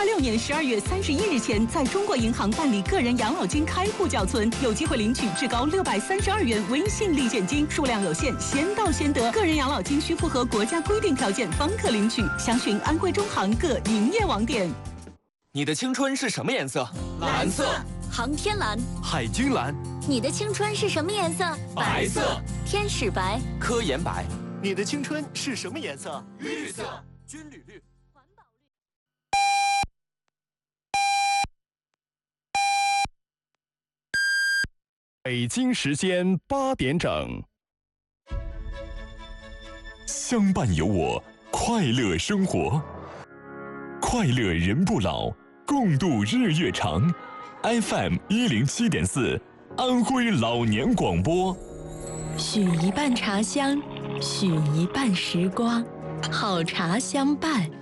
2026年12月31日前，在中国银行办理个人养老金开户缴存，有机会领取至高632元微信立减金，数量有限，先到先得。个人养老金需符合国家规定条件方可领取，详询安徽中行各营业网点。 你的青春是什么颜色？蓝色。 航天蓝。 海军蓝。 你的青春是什么颜色？ 白色。 天使白。 科研白。 你的青春是什么颜色？ 绿色。军旅绿。 环保绿。 北京时间8点整。 相伴有我，快乐生活，快乐人不老，共度日月长。FM 107.4，安徽老年广播。 许一半茶香，许一半时光，好茶相伴。